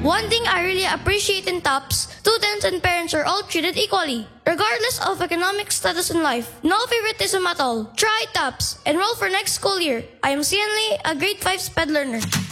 One thing I really appreciate in TOPS, students and parents are all treated equally, regardless of economic status in life. No favoritism at all. Try TOPS. Enroll for next school year. I am Cian Lee, a grade 5 SPED learner.